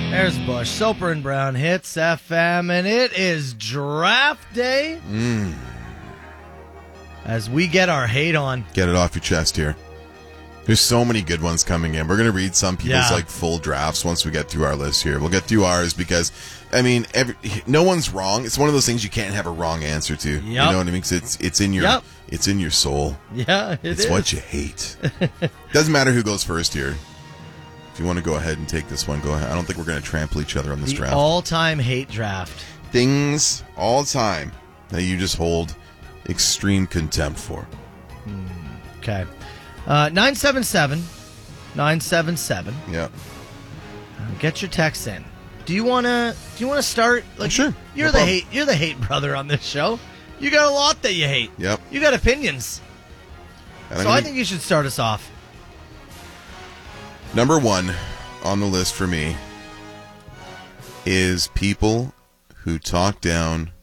There's Bush. Soper and Brown hits FM, and it is draft day. As we get our hate on. Get it off your chest here. There's so many good ones coming in. We're going to read some people's full drafts once we get through our list here. We'll get through ours because, I mean, no one's wrong. It's one of those things you can't have a wrong answer to. Yep. You know what I mean? 'Cause it's in your it's in your soul. Yeah, it's what you hate. Doesn't matter who goes first here. If you want to go ahead and take this one, go ahead. I don't think we're going to trample each other on this draft. All-time hate draft. Things all time that you just hold extreme contempt for. Okay. 977. Yeah. Get your text in. Do you wanna start? Like, sure. You're the hate brother on this show. You got a lot that you hate. Yep. You got opinions. So I think you should start us off. Number one on the list for me is people who talk down